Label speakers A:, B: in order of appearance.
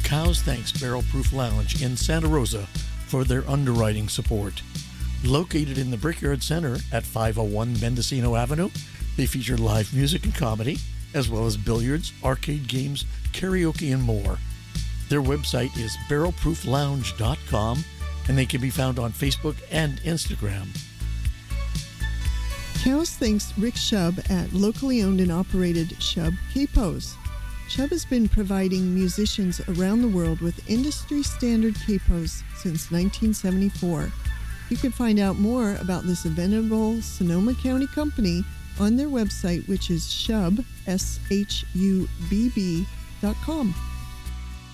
A: Cows thanks Barrel Proof Lounge in Santa Rosa for their underwriting support. Located in the Brickyard Center at 501 Mendocino Avenue, they feature live music and comedy, as well as billiards, arcade games, karaoke, and more. Their website is barrelprooflounge.com, and they can be found on Facebook and Instagram.
B: Cows thanks Rick Shub at locally owned and operated Shub Capos. Shub has been providing musicians around the world with industry standard capos since 1974. You can find out more about this venerable Sonoma County company on their website, which is SHUB.com.